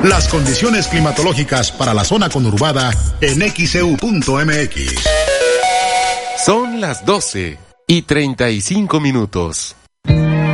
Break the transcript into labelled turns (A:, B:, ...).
A: Las condiciones climatológicas para la zona conurbada en xeu.mx.
B: Son las 12:35.